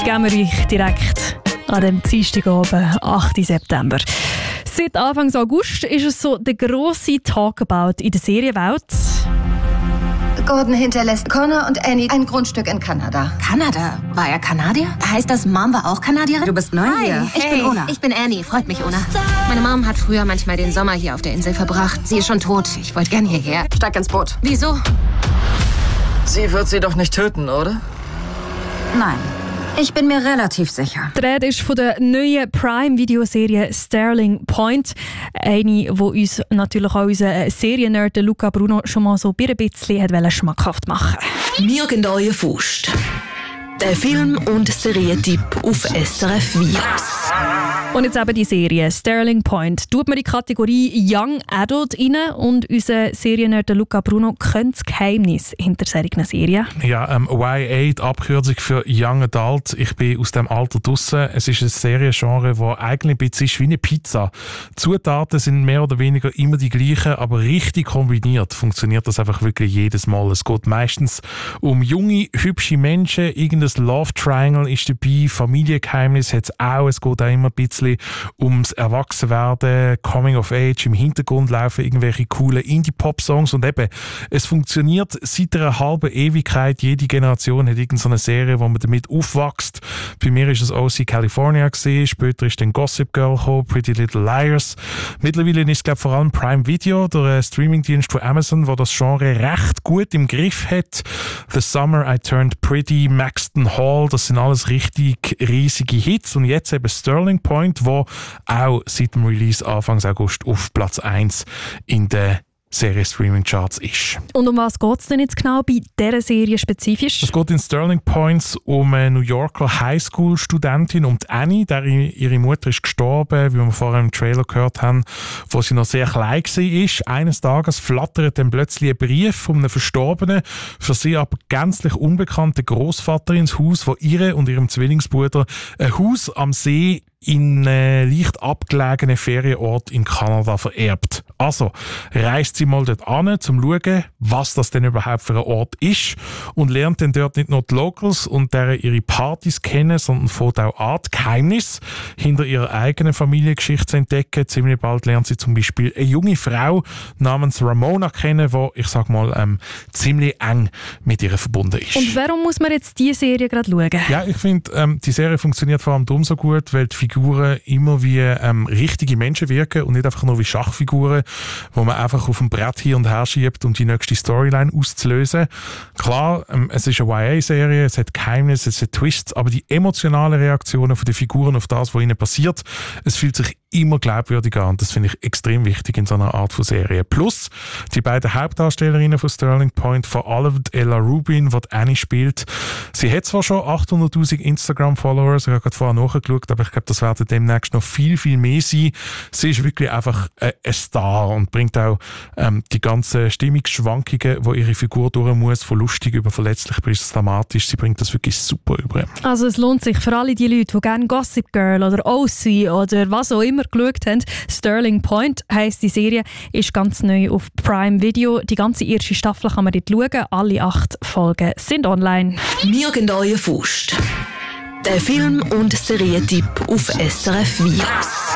geben wir euch direkt an dem Dienstagabend, 8. September. Seit Anfang August ist es so der grosse Talkabout in der Serienwelt. Gordon hinterlässt Connor und Annie ein Grundstück in Kanada. Kanada? War er Kanadier? Heißt das, Mom war auch Kanadierin? Du bist neu hier. Ich bin Ona. Ich bin Annie. Freut mich, Ona. Meine Mom hat früher manchmal den Sommer hier auf der Insel verbracht. Sie ist schon tot. Ich wollte gern hierher. Steig ins Boot. Wieso? Sie wird sie doch nicht töten, oder? Nein. Ich bin mir relativ sicher. Die Rede ist von der neuen Prime-Videoserie Sterling Point. Eine, die uns natürlich auch unser Seriennerd Luca Bruno schon mal so ein bisschen schmackhaft machen wollte. Nirgendwo Faust. Der Film- und Serientipp auf SRF Virus. Und jetzt eben die Serie Sterling Point. Tut man die Kategorie Young Adult rein und unser Seriennerd Luca Bruno kennt das Geheimnis hinter solchen Serien. Ja, YA, die Abkürzung für Young Adult. Ich bin aus dem Alter draussen. Es ist ein Seriengenre, das eigentlich ein bisschen ist wie eine Pizza. Die Zutaten sind mehr oder weniger immer die gleichen, aber richtig kombiniert funktioniert das einfach wirklich jedes Mal. Es geht meistens um junge, hübsche Menschen, irgendein Love Triangle ist dabei, Familiengeheimnis hat es auch. Es geht auch immer ein bisschen ums Erwachsenwerden, Coming of Age. Im Hintergrund laufen irgendwelche coolen Indie-Pop-Songs und eben, es funktioniert seit einer halben Ewigkeit. Jede Generation hat irgendeine Serie, wo man damit aufwächst. Bei mir ist es OC California gewesen, später ist dann Gossip Girl gekommen, Pretty Little Liars. Mittlerweile ist es, glaube ich, vor allem Prime Video, der Streamingdienst von Amazon, der das Genre recht gut im Griff hat. The Summer I Turned Pretty, Maxton Hall, das sind alles richtig riesige Hits. Und jetzt eben Sterling Point, wo auch seit dem Release Anfang August auf Platz 1 in den Serie-Streaming-Charts ist. Und um was geht es denn jetzt genau bei dieser Serie spezifisch? Es geht in Sterling Point um eine New Yorker Highschool-Studentin, um die Annie. Ihre Mutter ist gestorben, wie wir vorher im Trailer gehört haben, wo sie noch sehr klein war. Eines Tages flattert dann plötzlich ein Brief von einem Verstorbenen, für sie aber gänzlich unbekannten Großvater ins Haus, wo ihr und ihrem Zwillingsbruder ein Haus am See in einen leicht abgelegenen Ferienort in Kanada vererbt. Also reist sie mal dort an, um zu schauen, was das denn überhaupt für ein Ort ist, und lernt dann dort nicht nur die Locals und deren ihre Partys kennen, sondern fängt auch an, die Geheimnisse hinter ihrer eigenen Familiengeschichte zu entdecken. Ziemlich bald lernt sie zum Beispiel eine junge Frau namens Ramona kennen, die, ich sag mal, ziemlich eng mit ihr verbunden ist. Und warum muss man jetzt diese Serie gerade schauen? Ja, ich finde, die Serie funktioniert vor allem darum so gut, weil die Figuren immer wie richtige Menschen wirken und nicht einfach nur wie Schachfiguren, wo man einfach auf dem Brett hin und her schiebt, um die nächste Storyline auszulösen. Klar, es ist eine YA-Serie, es hat Geheimnisse, es hat Twists, aber die emotionalen Reaktionen von den Figuren auf das, was ihnen passiert, es fühlt sich immer glaubwürdiger an. Das finde ich extrem wichtig in so einer Art von Serie. Plus, die beiden Hauptdarstellerinnen von Sterling Point, vor allem Ella Rubin, die Annie spielt, sie hat zwar schon 800'000 Instagram-Follower, ich habe gerade vorher nachgeschaut, aber ich glaube, das werden demnächst noch viel, viel mehr sein. Sie ist wirklich einfach ein Star und bringt auch die ganzen Stimmungsschwankungen, die ihre Figur durch muss, von lustig über verletzlich bis dramatisch. Sie bringt das wirklich super über. Also es lohnt sich für alle die Leute, die gerne Gossip Girl oder OC oder was auch immer geschaut haben. Sterling Point heisst die Serie, ist ganz neu auf Prime Video. Die ganze erste Staffel kann man dort schauen. Alle 8 Folgen sind online. Nirgendwo Faust. Der Film- und Serientipp auf SRF Virus.